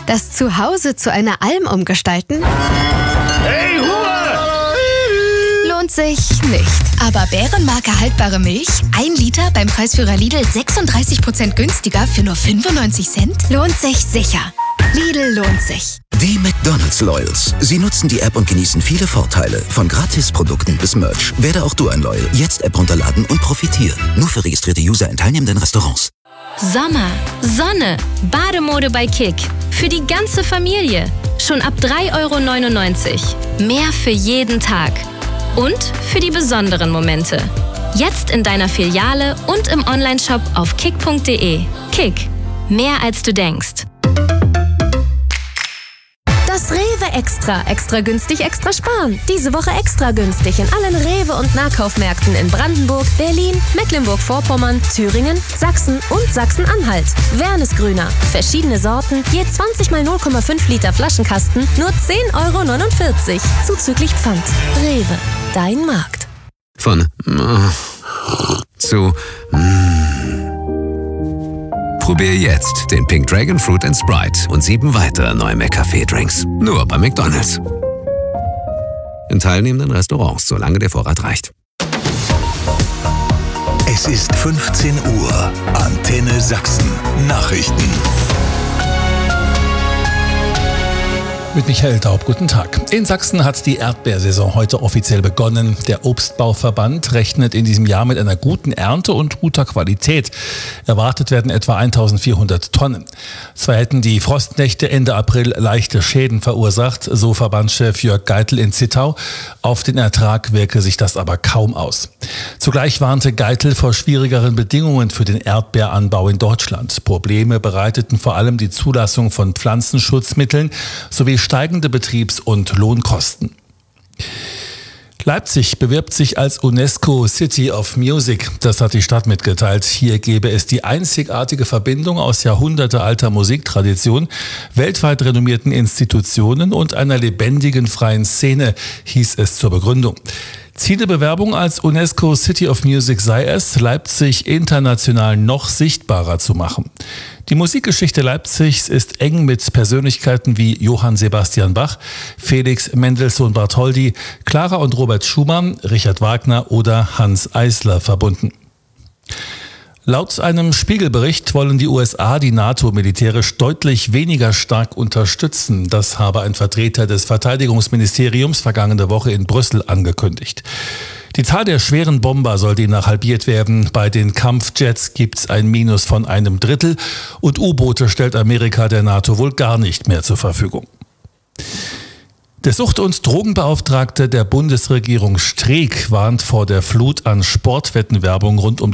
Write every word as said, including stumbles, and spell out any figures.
Das Zuhause zu einer Alm umgestalten? Hey, Ruhe! Lohnt sich nicht. Aber Bärenmarke haltbare Milch? Ein Liter beim Preisführer Lidl sechsunddreißig Prozent günstiger für nur fünfundneunzig Cent? Lohnt sich sicher. Lidl lohnt sich. Die McDonald's Loyals. Sie nutzen die App und genießen viele Vorteile. Von Gratisprodukten bis Merch. Werde auch du ein Loyal. Jetzt App runterladen und profitieren. Nur für registrierte User in teilnehmenden Restaurants. Sommer, Sonne, Bademode bei Kick. Für die ganze Familie. Schon ab drei Euro neunundneunzig. Mehr für jeden Tag. Und für die besonderen Momente. Jetzt in deiner Filiale und im Onlineshop auf kick punkt de. Kick. Mehr als du denkst. Das Rewe Extra. Extra günstig, extra sparen. Diese Woche extra günstig in allen Rewe- und Nahkaufmärkten in Brandenburg, Berlin, Mecklenburg-Vorpommern, Thüringen, Sachsen und Sachsen-Anhalt. Wernesgrüner. Verschiedene Sorten, je zwanzig mal null Komma fünf Liter Flaschenkasten, nur zehn Euro neunundvierzig. Zuzüglich Pfand. Rewe. Dein Markt. Von äh, zu äh. Probier jetzt den Pink Dragon Fruit and Sprite und sieben weitere neue McCafé-Drinks. Nur bei McDonald's. In teilnehmenden Restaurants, solange der Vorrat reicht. Es ist fünfzehn Uhr. Antenne Sachsen. Nachrichten. Mit Michael Daub, guten Tag. In Sachsen hat die Erdbeersaison heute offiziell begonnen. Der Obstbauverband rechnet in diesem Jahr mit einer guten Ernte und guter Qualität. Erwartet werden etwa eintausendvierhundert Tonnen. Zwar hätten die Frostnächte Ende April leichte Schäden verursacht, so Verbandschef Jörg Geitel in Zittau. Auf den Ertrag wirke sich das aber kaum aus. Zugleich warnte Geitel vor schwierigeren Bedingungen für den Erdbeeranbau in Deutschland. Probleme bereiteten vor allem die Zulassung von Pflanzenschutzmitteln sowie steigende Betriebs- und Lohnkosten. Leipzig bewirbt sich als UNESCO City of Music. Das hat die Stadt mitgeteilt. Hier gäbe es die einzigartige Verbindung aus jahrhundertealter Musiktradition, weltweit renommierten Institutionen und einer lebendigen freien Szene, hieß es zur Begründung. Ziel der Bewerbung als UNESCO City of Music sei es, Leipzig international noch sichtbarer zu machen. Die Musikgeschichte Leipzigs ist eng mit Persönlichkeiten wie Johann Sebastian Bach, Felix Mendelssohn Bartholdy, Clara und Robert Schumann, Richard Wagner oder Hanns Eisler verbunden. Laut einem Spiegelbericht wollen die U S A die NATO militärisch deutlich weniger stark unterstützen. Das habe ein Vertreter des Verteidigungsministeriums vergangene Woche in Brüssel angekündigt. Die Zahl der schweren Bomber soll demnach halbiert werden. Bei den Kampfjets gibt es ein Minus von einem Drittel und U-Boote stellt Amerika der NATO wohl gar nicht mehr zur Verfügung. Der Sucht- und Drogenbeauftragte der Bundesregierung Streeck warnt vor der Flut an Sportwettenwerbung rund um